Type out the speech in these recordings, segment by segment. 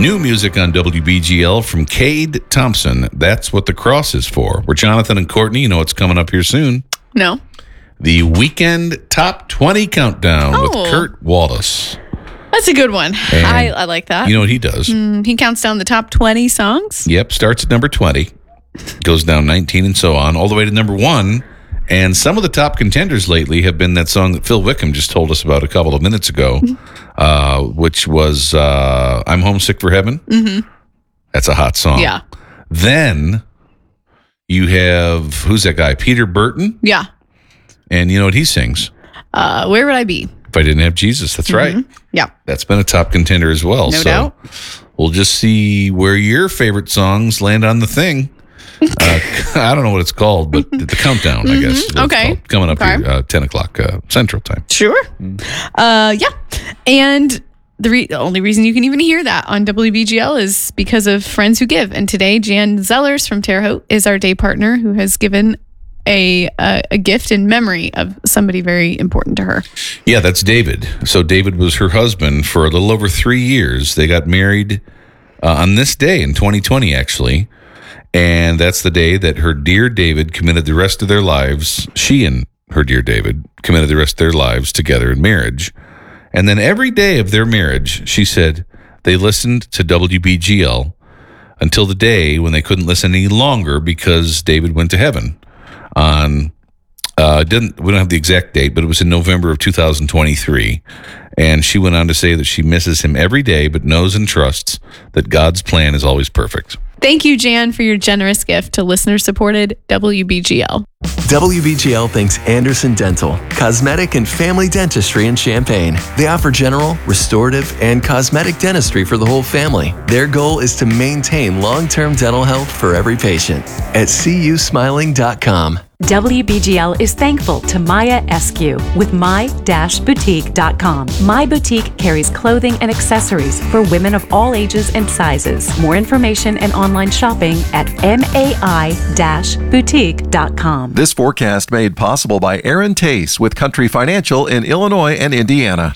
New music on WBGL from Cade Thompson. That's what the cross is for. We're Jonathan and Courtney. You know what's coming up here soon. No. The Weekend Top 20 Countdown with Kurt Wallace. That's a good one. I like that. You know what he does? He counts down the top 20 songs. Yep, starts at number 20, goes down 19 and so on, all the way to number 1. And some of the top contenders lately have been that song that Phil Wickham just told us about a couple of minutes ago, which was I'm Homesick for Heaven. Mm-hmm. That's a hot song. Yeah. Then you have, who's that guy? Peter Burton. Yeah. And you know what he sings? Where Would I Be? If I Didn't Have Jesus. That's right. Yeah. That's been a top contender as well. No doubt. We'll just see where your favorite songs land on the thing. I don't know what it's called, but the countdown, I guess. Okay. Coming up here, 10 o'clock Central Time. Sure. Yeah. And the only reason you can even hear that on WBGL is because of Friends Who Give. And today, Jan Zellers from Terre Haute is our day partner who has given a gift in memory of somebody very important to her. Yeah, that's David. So David was her husband for a little over 3 years. They got married on this day in 2020, actually. And that's the day that her dear David committed the rest of their lives. She and her dear David committed the rest of their lives together in marriage. And then every day of their marriage, she said, they listened to WBGL until the day when they couldn't listen any longer because David went to heaven on, we don't have the exact date, but it was in November of 2023. And she went on to say that she misses him every day, but knows and trusts that God's plan is always perfect. Thank you, Jan, for your generous gift to listener-supported WBGL. WBGL thanks Anderson Dental, cosmetic and family dentistry in Champaign. They offer general, restorative, and cosmetic dentistry for the whole family. Their goal is to maintain long-term dental health for every patient. At CUSmiling.com. WBGL is thankful to Maya Eskew with my-boutique.com. My Boutique carries clothing and accessories for women of all ages and sizes. More information and online shopping at mai-boutique.com. This forecast made possible by Aaron Tace with Country Financial in Illinois and Indiana.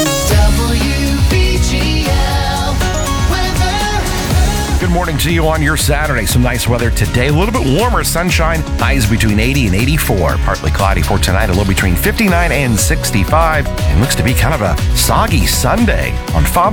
Good morning to you on your Saturday. Some nice weather today. A little bit warmer, sunshine. Highs between 80 and 84. Partly cloudy for tonight. A low between 59 and 65. And looks to be kind of a soggy Sunday on Father's